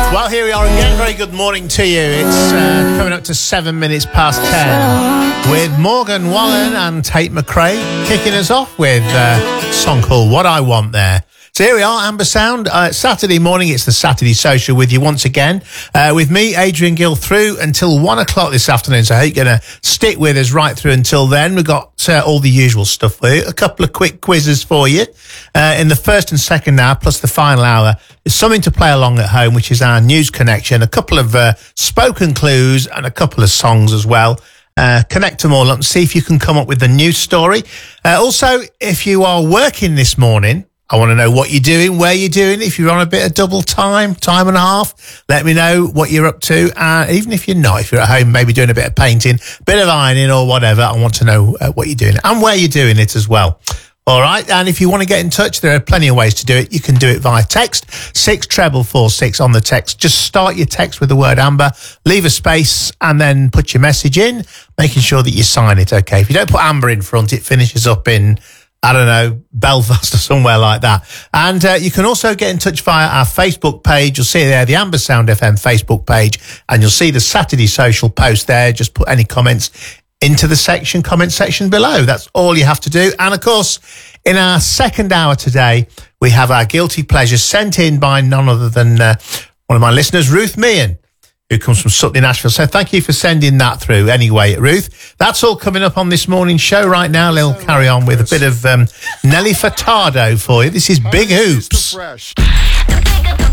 Well, here we are again. Very good morning to you. It's coming up to 7 minutes past 10 with Morgan Wallen and Tate McRae kicking us off with a song called What I Want There. So here we are, Amber Sound. Saturday morning, it's the Saturday Social with you once again. With me, Adrian Gill, through until 1 o'clock this afternoon. So I hope you're going to stick with us right through until then. We've got all the usual stuff for you. A couple of quick quizzes for you in the first and second hour, plus the final hour. There's something to play along at home, which is our news connection. A couple of spoken clues and a couple of songs as well. Connect them all up and see if you can come up with the news story. Also, if you are working this morning, I want to know what you're doing, where you're doing. If you're on a bit of double time and a half, let me know what you're up to. Even if you're not, if you're at home, maybe doing a bit of painting, bit of ironing or whatever, I want to know what you're doing and where you're doing it as well. All right. And if you want to get in touch, there are plenty of ways to do it. You can do it via text, 64446 on the text. Just start your text with the word Amber, leave a space and then put your message in, making sure that you sign it. Okay. If you don't put Amber in front, it finishes up in, I don't know, Belfast or somewhere like that. And you can also get in touch via our Facebook page. You'll see there the Amber Sound FM Facebook page, and you'll see the Saturday Social post there. Just put any comments into the comment section below. That's all you have to do. And of course, in our second hour today, we have our guilty pleasure sent in by none other than one of my listeners, Ruth Meehan, who comes from Sutton in Ashfield. So thank you for sending that through anyway, Ruth. That's all coming up on this morning's show right now. We'll carry on with a bit of Nelly Furtado for you. This is Big Hoops.